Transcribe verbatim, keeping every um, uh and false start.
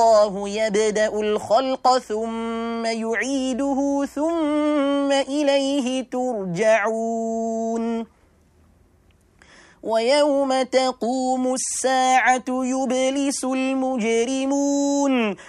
الله يبدأ الخلق ثم يعيده ثم إليه ترجعون ويوم تقوم الساعة يبلس المجرمون